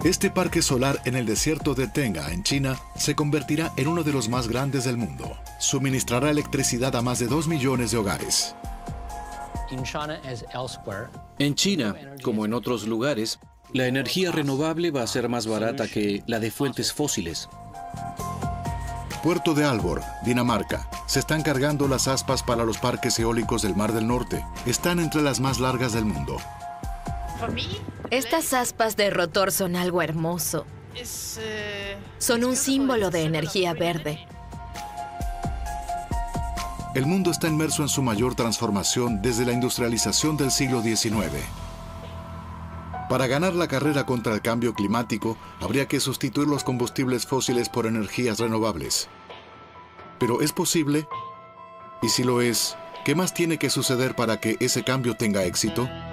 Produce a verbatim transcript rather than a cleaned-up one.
Este parque solar en el desierto de Tenga, en China, se convertirá en uno de los más grandes del mundo. Suministrará electricidad a más de dos millones de hogares. En China, como en otros lugares, la energía renovable va a ser más barata que la de fuentes fósiles. Puerto de Aalborg, Dinamarca. Se están cargando las aspas para los parques eólicos del Mar del Norte. Están entre las más largas del mundo. Estas aspas de rotor son algo hermoso. Son un símbolo de energía verde. El mundo está inmerso en su mayor transformación desde la industrialización del siglo diecinueve. Para ganar la carrera contra el cambio climático, habría que sustituir los combustibles fósiles por energías renovables. ¿Pero es posible? Y si lo es, ¿qué más tiene que suceder para que ese cambio tenga éxito?